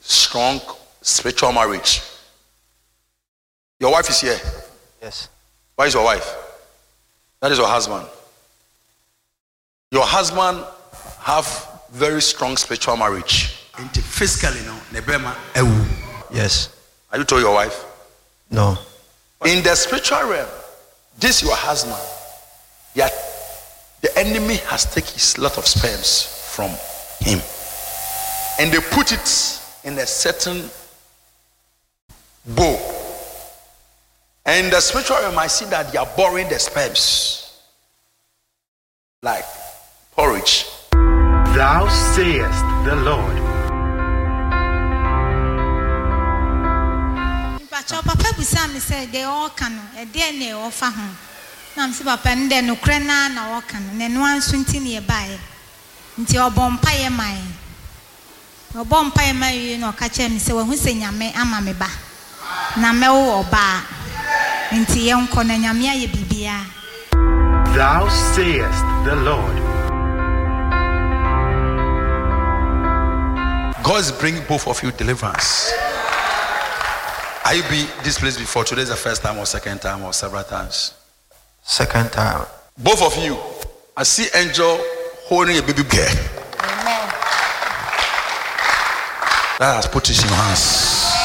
strong spiritual marriage. Your wife is here. Yes. Where is your wife? That is your husband. Your husband have very strong spiritual marriage. Physically, no. Yes. Are you told your wife? No. In the spiritual realm, this your husband, yet the enemy has taken a lot of sperms from him, and they put it in a certain bowl. And in the spiritual realm, I see that they are boring the sperms like porridge. Thou sayest the Lord. Papa Busam said they all can, a DNA or Fahon. Nancy Papa and then no crana or can, and one swinty nearby until your bompire mine. Your bompire may no catch him, so who say Yame Amameba Namel or Ba into young Conanyamia Bibia. Thou sayest the Lord. God is bringing both of you deliverance. Have you been this place before? Today is the first time or second time or several times? Second time. Both of you. I see angel holding a baby girl. Amen. That has put it in your hands.